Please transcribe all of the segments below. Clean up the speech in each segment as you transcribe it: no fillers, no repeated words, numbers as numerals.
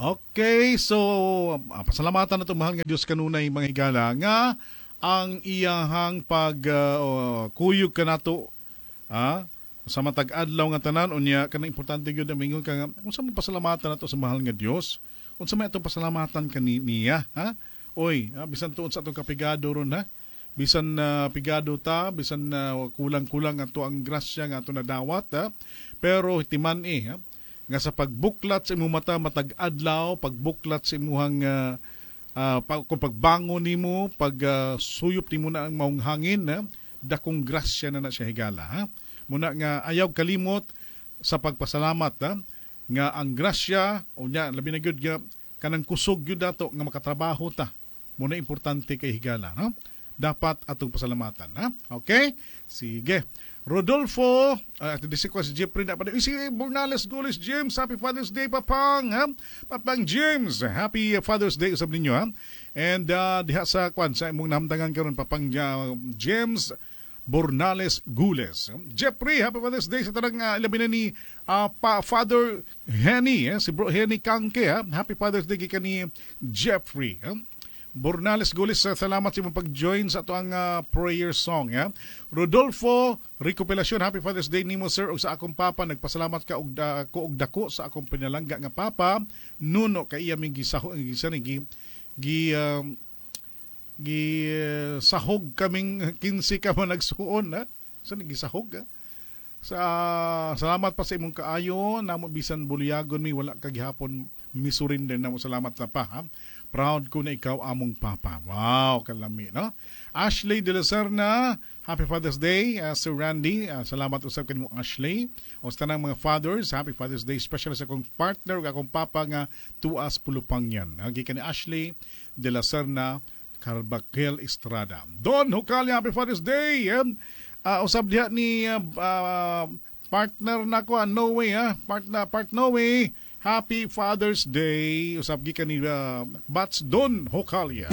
Okay, so pasalamatan na mahal nga Dios kanunay mga higala nga ang iyahang kuyog kanato sa matag adlaw nga tanan unya kana importante gyud na mingon ka nga unsa man pasalamatan nato sa mahal nga Dios, unsa man atong pasalamatan kaniya oy bisan tuod sa atong kapigado ron bisan pigado ta bisan kulang-kulang ato ang grasya nga ato nadawat pero hitiman nga sa pagbuklat sa imong mata matag adlaw, pagbuklat sa imong kung pagbangon nimo, suyop nimo na ang maong hangin, dakong grasya na siya higala. Muna nga ayaw kalimot sa pagpasalamat nga ang grasya unya labi na gyud kanang kusog gyud dato nga makatrabaho ta. Muna importante kay higala, dapat atong pasalamatan, Okay? Sige. Rodolfo, si Jeffrey na pa. Si Bornales Gulis James, Happy Father's Day, Papang. Papang James, Happy Father's Day usab ninyo. And diha sa imong namtangan karon Papang James Bornales Gules. Jeffrey, Happy Father's Day sa tanang ilabi na ni Father Henny, si Bro Henny Kangke. Happy Father's Day kay ni Jeffrey. Bornales Gulis, salamat sa imong pag-join sa ato ang prayer song. Rodolfo Recopilacion, Happy Father's Day nimo sir ug sa akong papa, nagpasalamat ka og dako sa akong pinalangga nga papa nuno kay iya mig gisahog sahog kaming 15 ka man nagsuon sa gisahog salamat pa sa imong kaayo namo bisan buliyagon mi wala kagihapon misurinder namo salamat na pa Proud ko na ikaw among papa. Wow, kalami, no? Ashley de la Serna, Happy Father's Day. Sir Randy, salamat usab kanimo Ashley. O sa tanang mga fathers, Happy Father's Day. Special sa akong partner, akong papa nga tuas pulupangyan. Gikan ni Ashley de la Serna, Carbaquel Estrada. Don Hukali, Happy Father's Day. Usab diha ni partner na ko, No Way, Part No Way. Happy Father's Day. Usab gikan ni Bats Don Hokalia.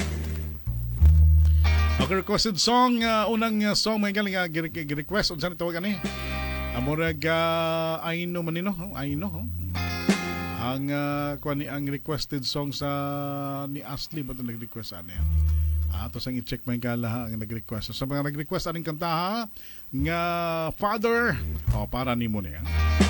Okay, requested song. Unang song may galing request. Unsan ito gani? Amorag Aino manino. Aino. Ang ang requested song sa ni Ashley ba ito nag-request ano yan? Ato sang i-check may gala ang nag-request. Sa mga nag-request aning kanta nga Father. Para nimo niya.